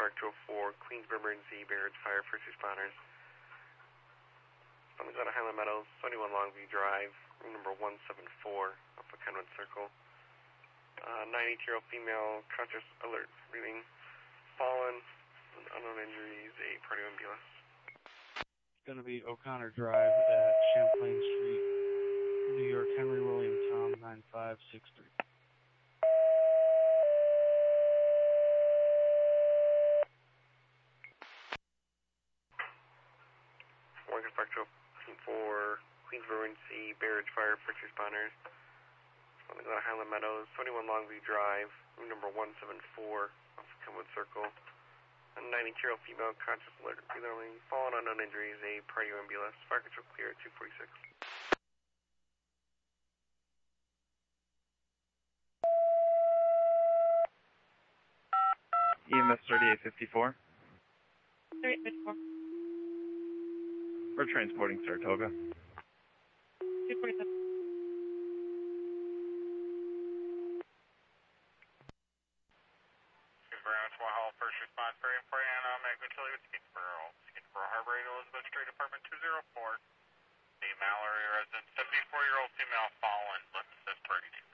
Park 204, Queensboro Emergency, Barrage Fire, first responders. Someone's out of Highland Meadows, 21 Longview Drive, room number 174, off of Kenwood Circle. 92-year-old female, conscious, alert, breathing, fallen, unknown injuries, a party ambulance. It's going to be O'Connor Drive at Champlain Street, New York, Henry William Tom, 9563. Park 204, Queensboro Emergency, Barrage Fire, first responders. Someone's out of Highland Meadows, 21 Longview Drive, room number 174, off of Kenwood Circle. A 92-year-old female, conscious, alert, breathing, fallen, unknown injuries, a party ambulance. Fire control clear at 246. EMS 3854. 3854. We're transporting Saratoga. 247. First response for Indiana, Magnolia with Skinsboro Harbor, Elizabeth Street, apartment 204. The Mallory resident, 74-year-old female fallen, left assist 32.